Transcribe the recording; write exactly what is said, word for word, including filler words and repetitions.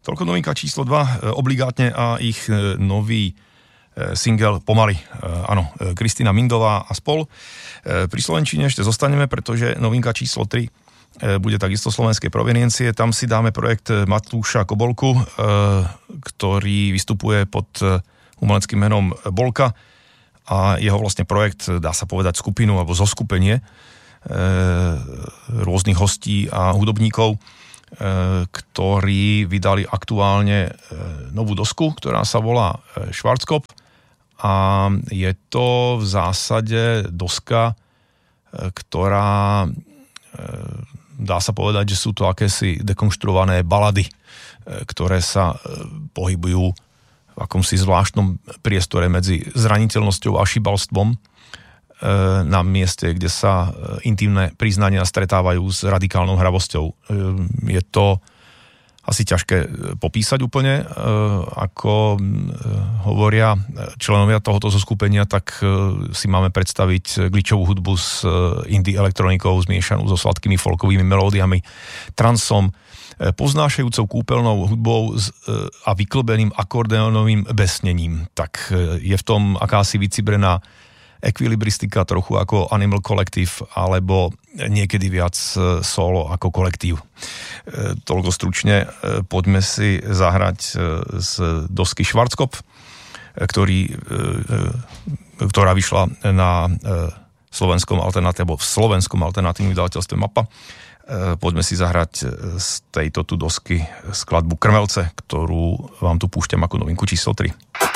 Toľko novinka číslo dva, obligátne a ich nový single Pomaly. Áno, Kristina Mindová a spol. Pri slovenčine ešte zostaneme, pretože novinka číslo tri bude takisto slovenskej proveniencie. Tam si dáme projekt Matúša Kobolku, ktorý vystupuje pod umeleckým menom Bolka a jeho vlastne projekt, dá sa povedať, skupinu alebo zoskupenie rôznych hostí a hudobníkov, ktorí vydali aktuálne novú dosku, ktorá sa volá Schwarzkopf a je to v zásade doska, ktorá, dá sa povedať, že sú to akési dekonštruované balady, ktoré sa pohybujú v akomsi zvláštnom priestore medzi zraniteľnosťou a šibalstvom na mieste, kde sa intimné priznania stretávajú s radikálnou hravosťou. Je to asi ťažké popísať úplne, ako hovoria členovia tohoto zoskupenia, tak si máme predstaviť glitchovú hudbu s indie elektronikou zmiešanú so sladkými folkovými melódiami, transom, poznášajúcou kúpeľnou hudbou a vyklbeným akordeónovým besnením. Tak je v tom akási vycibrená ekvilibristika, trochu ako Animal Collective, alebo niekedy viac solo ako kolektív. Toľko stručne, poďme si zahrať z dosky Schwarzkopf, ktorý, ktorá vyšla na slovenskom alternatíve, v slovenskom alternatívnom vydavateľstve Mapa. Poďme si zahrať z tejto tu dosky skladbu Krmelce, ktorú vám tu púšťam ako novinku číslo tri.